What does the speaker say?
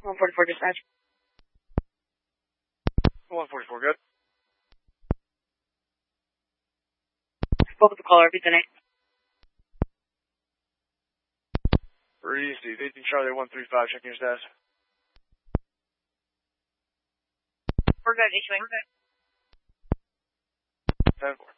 144 dispatch. 144, good. Spoke with the caller, repeat the name. Received. 18 Charlie 135, checking your status. We're good, issuing. 10-4.